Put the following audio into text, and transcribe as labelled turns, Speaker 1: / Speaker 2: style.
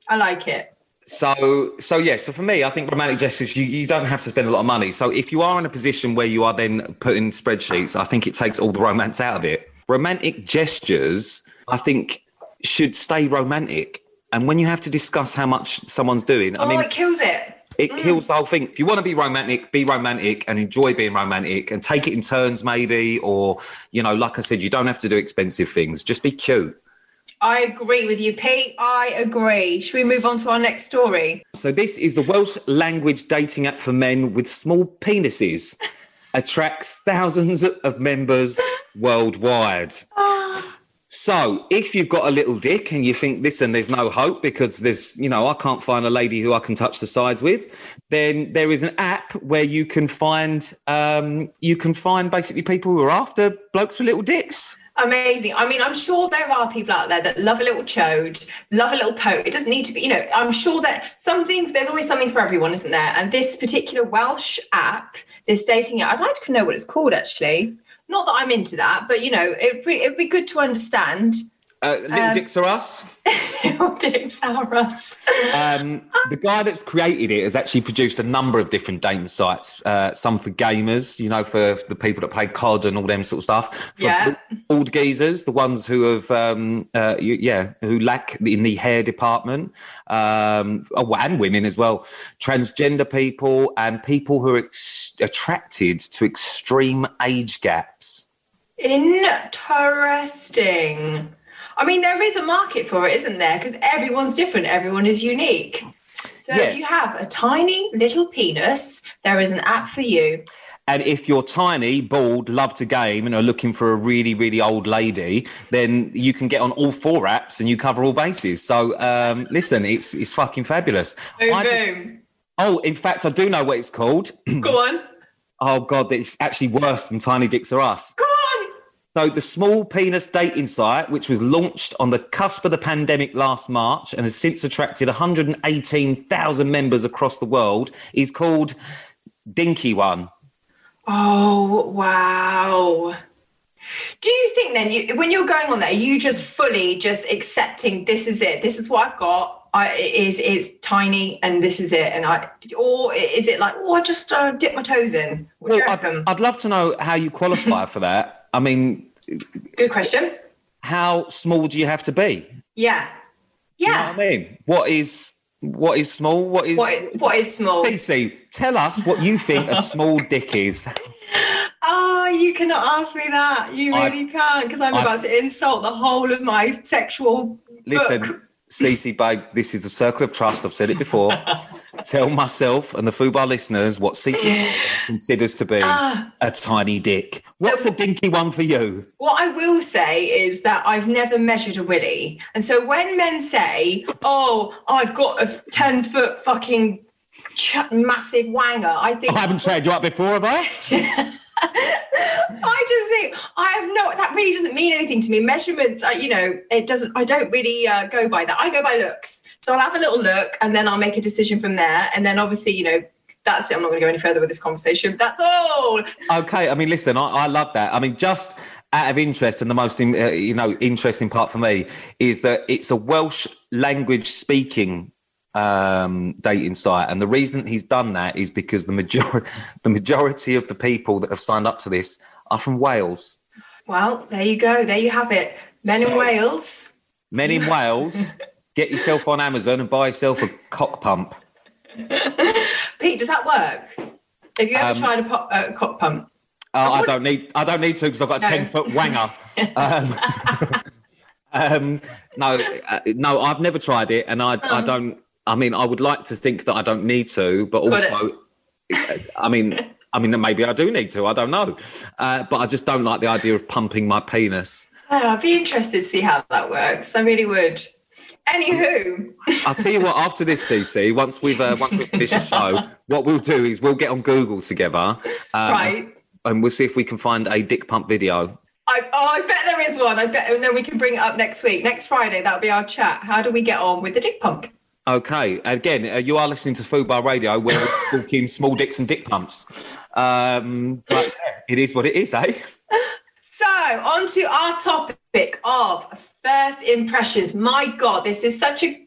Speaker 1: I like it.
Speaker 2: So for me, I think romantic gestures, you don't have to spend a lot of money. So if you are in a position where you are then putting spreadsheets, I think it takes all the romance out of it. Romantic gestures, I think, should stay romantic. And when you have to discuss how much someone's doing,
Speaker 1: it kills it.
Speaker 2: It kills the whole thing. If you want to be romantic and enjoy being romantic and take it in turns maybe, or, like I said, you don't have to do expensive things. Just be cute.
Speaker 1: I agree with you, Pete. I agree. Should we move on to our next story?
Speaker 2: So this is the Welsh language dating app for men with small penises. Attracts thousands of members worldwide. So if you've got a little dick and you think, listen, there's no hope because I can't find a lady who I can touch the sides with, then there is an app where you can find basically people who are after blokes with little dicks.
Speaker 1: Amazing. I mean, I'm sure there are people out there that love a little chode, love a little poke. It doesn't need to be, I'm sure that there's always something for everyone, isn't there? And this particular Welsh app, this dating app, I'd like to know what it's called, actually. Not that I'm into that, but, it'd be good to understand.
Speaker 2: Little Dicks Are Us.
Speaker 1: Little Dicks Are Us.
Speaker 2: The guy that's created it has actually produced a number of different dating sites. Some for gamers, for the people that play COD and all them sort of stuff. For old geezers, the ones who have, who lack in the hair department, and women as well. Transgender people and people who are attracted to extreme age gaps.
Speaker 1: Interesting. I mean, there is a market for it, isn't there? Because everyone's different. Everyone is unique. So if you have a tiny little penis, there is an app for you.
Speaker 2: And if you're tiny, bald, love to game and are looking for a really, really old lady, then you can get on all 4 apps and you cover all bases. So listen, it's fucking fabulous.
Speaker 1: Boom.
Speaker 2: In fact, I do know what it's called.
Speaker 1: Go on.
Speaker 2: Oh, God, it's actually worse than Tiny Dicks Are Us.
Speaker 1: Go on.
Speaker 2: So the small penis dating site, which was launched on the cusp of the pandemic last March and has since attracted 118,000 members across the world, is called Dinky One.
Speaker 1: Oh, wow. Do you think then, when you're going on there, are you just fully just accepting this is it, this is what I've got, it's tiny and this is it, or is it like, I just dip my toes in? What do you reckon?
Speaker 2: I'd love to know how you qualify for that. I mean...
Speaker 1: Good question.
Speaker 2: How small do you have to be?
Speaker 1: Yeah.
Speaker 2: Do you know what I mean? What is small? What is
Speaker 1: small?
Speaker 2: PC, tell us what you think a small dick is.
Speaker 1: Oh, you cannot ask me that. You really can't, because I'm about to insult the whole of my sexual book.
Speaker 2: Cece, babe, this is the circle of trust. I've said it before. Tell myself and the Fubar listeners what Cece considers to be a tiny dick. What's a dinky one for you? What
Speaker 1: I will say is that I've never measured a willy. And so when men say, I've got a 10-foot fucking massive wanger, I think...
Speaker 2: I haven't trained you up before, have I?
Speaker 1: I just think that really doesn't mean anything to me. Measurements, it doesn't, I don't really go by that. I go by looks. So I'll have a little look and then I'll make a decision from there. And then obviously, that's it. I'm not going to go any further with this conversation. That's all.
Speaker 2: Okay. I mean, listen, I love that. I mean, just out of interest, and the most, interesting part for me is that it's a Welsh language speaking dating site, and the reason he's done that is because the majority of the people that have signed up to this are from Wales.
Speaker 1: Well, there you go. There you have it. Men in Wales.
Speaker 2: Men in Wales. Get yourself on Amazon and buy yourself a cock pump.
Speaker 1: Pete, does that work? Have you ever tried a cock pump?
Speaker 2: I don't need to because I've got a 10-foot wanger. No, I've never tried it, and I don't. I mean, I would like to think that I don't need to, but also, I mean, maybe I do need to. I don't know, but I just don't like the idea of pumping my penis.
Speaker 1: Oh, I'd be interested to see how that works. I really would. Anywho,
Speaker 2: I'll tell you what. After this, CC, once we've finished the show, what we'll do is we'll get on Google together,
Speaker 1: right,
Speaker 2: and we'll see if we can find a dick pump video.
Speaker 1: I bet there is one. I bet, and then we can bring it up next week, next Friday. That'll be our chat. How do we get on with the dick pump?
Speaker 2: Okay. Again, you are listening to Fubar Radio, where we're talking small dicks and dick pumps. But it is what it is, eh?
Speaker 1: So, on to our topic of first impressions. My God, this is such a